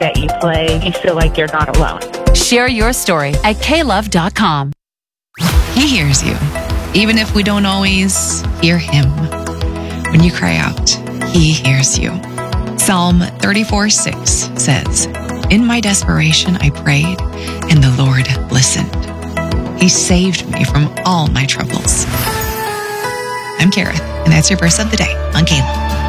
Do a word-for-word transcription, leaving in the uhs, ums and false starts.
that you play, you feel like you're not alone. Share your story at k love dot com. He hears you, even if we don't always hear him. When you cry out, he hears you. Psalm thirty-four six says, "In my desperation I prayed, and the Lord listened. He saved me from all my troubles." I'm Kareth, and that's your verse of the day on K L O V.